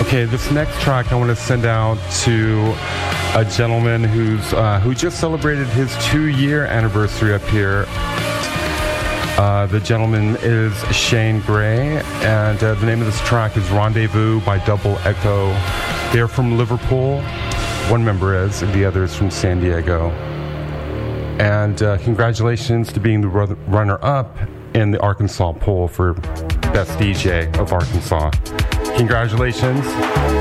Okay, this next track I want to send out to a gentleman who just celebrated his 2-year anniversary up here. The gentleman is Shane Gray, and the name of this track is Rendezvous by Double Echo. They're from Liverpool. One member is, and the other is from San Diego. And congratulations to being the runner-up in the Arkansas poll for Best DJ of Arkansas. Congratulations.